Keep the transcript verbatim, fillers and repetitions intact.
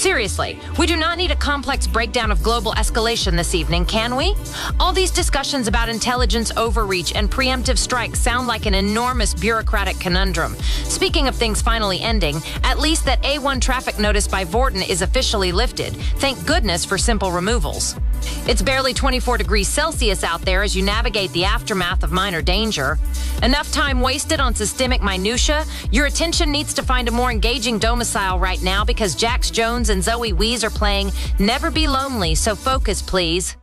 Seriously, we do not need a complex breakdown of global escalation this evening, can we? All these discussions about intelligence overreach and preemptive strikes sound like an enormous bureaucratic conundrum. Speaking of things finally ending, at least that A one traffic notice by Vorten is officially lifted. Thank goodness for simple removals. It's barely twenty-four degrees Celsius out there as you navigate the aftermath of minor danger. Enough time wasted on systemic minutia? Your attention needs to find a more engaging domicile right now because Jax Jones and Zoe Wees are playing Never Be Lonely, so focus, please.